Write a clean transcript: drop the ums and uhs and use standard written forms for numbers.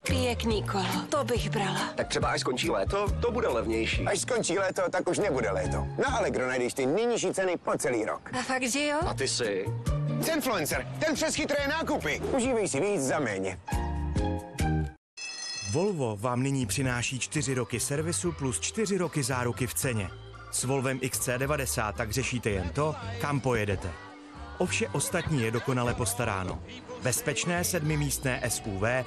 Kvěkný kolo, to bych brala. Tak třeba až skončí léto, to bude levnější. Až skončí léto, tak už nebude léto. Na Allegro najdeš ty nejnižší ceny po celý rok. A fakt, že jo? A ty si? Cenfluencer, ten přes chytré nákupy. Užívej si víc za méně. Volvo vám nyní přináší 4 roky servisu plus 4 roky záruky v ceně. S Volvem XC90 tak řešíte jen to, kam pojedete. O vše ostatní je dokonale postaráno. Bezpečné 7místné SUV